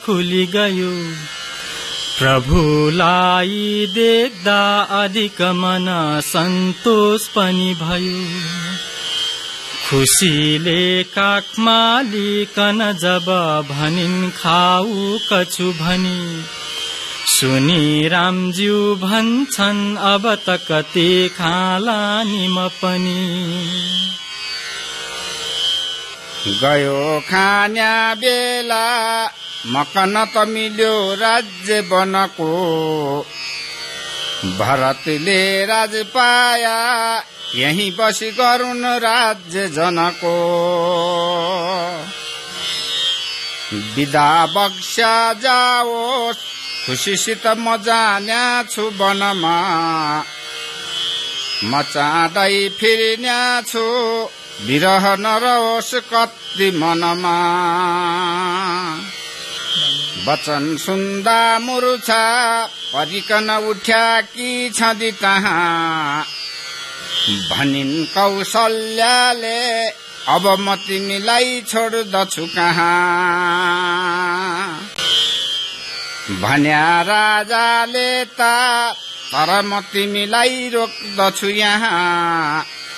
खुली गयो। प्रभुलाई देख्दा अधिक मन सन्तोष पनि भयो। खुसीले काखमा लिकन जब भनिन् खाऊ कछु भनी, सुनि रामज्यू भन्छन् अब त कति खाला नि म पनि। गयो खान्या बेला मकन त मिल्यो राज्य बनको, भरतले राज पाया यही बसी गरून् राज्य जनको। बिदा बक्स्या जाओस् खुसीसित म जान्या छु वनमा, म चाँदै फिर्न्या छु विरह नरहोस् कति मनमा। वचन सुन्दा मुर्छा परिकन उठ्या कि छँदी कहाँ, भनिन् कौशल्याले अब म तिमीलाई छोड्दछु कहाँ। भन्या राजाले त तर म तिमीलाई रोक्दछु यहाँ,